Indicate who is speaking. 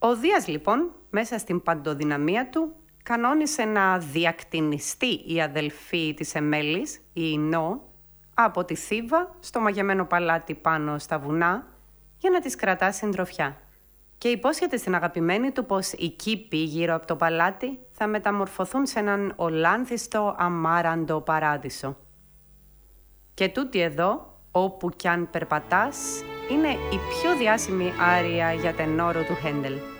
Speaker 1: Ο Δίας λοιπόν, μέσα στην παντοδυναμία του, κανόνισε να διακτηνιστεί η αδελφή της Εμέλης, η Ινώ, από τη Θήβα στο μαγεμένο παλάτι πάνω στα βουνά, για να της κρατά συντροφιά. Και υπόσχεται στην αγαπημένη του πως οι κήποι γύρω από το παλάτι θα μεταμορφωθούν σε έναν ολάνθιστο αμάραντο παράδεισο. Και τούτη εδώ, όπου κι αν περπατάς, είναι η πιο διάσημη άρια για τενόρο του Χέντελ.